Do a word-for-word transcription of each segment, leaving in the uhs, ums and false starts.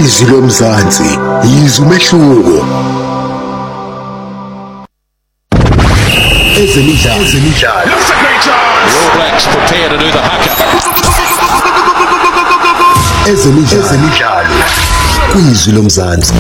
Izwi lomzansi, izwi umehluko. Ezemidlalo, ezemidlalo. All Blacks prepare to do the haka. Ezemidlalo, ezemidlalo. Izwi lomzansi.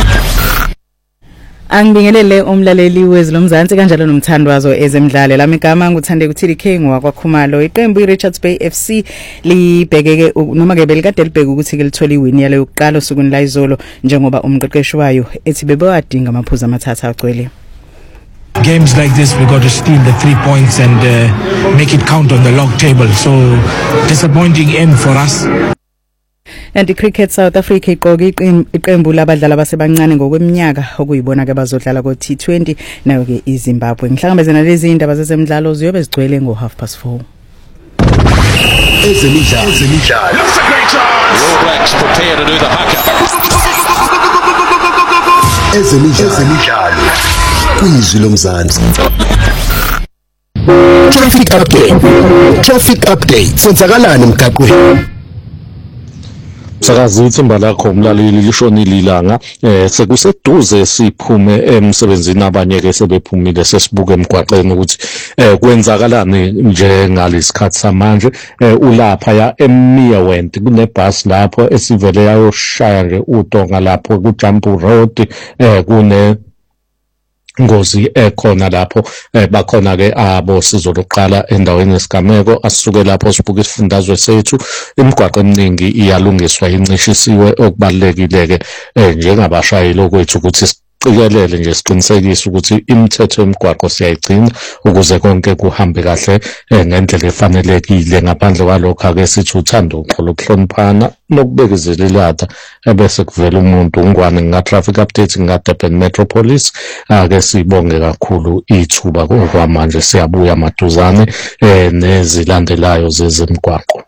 Angibingelele umlaleli wezwi lomzansi kanjalo nomthandwazo ezemidlalo lami igama nguthande kuthi K ngwakwakhumalo iqembu iRichards Bay F C libhekeke noma ke belikade libheka ukuthi ke lithola iwin yalo yokuqala osukwini la izolo njengoba umqeqeshi wayo ethi bebewadinga amaphuzu amathathu agcwele. Games like this, we got to steal the three points and uh, make it count on the log table. So disappointing end for us. And the cricket South Africa iqoke iqembu labadlali abasebancane ngokweminyaka okuyibona ke bazodlala ko T twenty nayo ke iZimbabwe. Ngihlangabezana lezi indaba zezemidlalo ziyobe zigcwele ngo half past four. Ezemidlalo, ezemidlalo. All Blacks prepare to do the haka. Ezemidlalo, ezemidlalo. Izwi lomzansi. Traffic update. Traffic update. Senzakalani emgaqweni? Sakazithi imbalakho umlaleli lishonile ilanga eh sekuseduze siphume emsebenzini abanye ke sebephumile sesibuka emgwaqeni ukuthi eh kwenzakalani nje ngalesikhathi samanje eh ulapha ya eMeerwent kunebus lapho esivele yayoshaya nje uDonga lapho ku Jump Road eh kune ngozi ekhona lapho eh, bakhona ke abosizo lokuqala endaweni yesigameko asisuke lapho sibuka isifundazwe sethu imigwaqo eminingi iyalungiswa incishisiwe okubalekile ke eh, njengabashayeli okwethu ukuthi siqikelele nje siqinisekise ukuthi imithetho yemigwaqo siyayigcina ukuze konke kuhambe kahle eh, ngendlela efanelekile ngaphandle kwalokho ake sithi uthando uxolo ukuhloniphana nokubekezelelana ebese kuvela umuntu ungwane nga traffic update nga Durban Metropolis ake sibonge kakhulu ithuba ngokwamanje siyabuya maduzane eh nezilandelayo zezemigwaqo.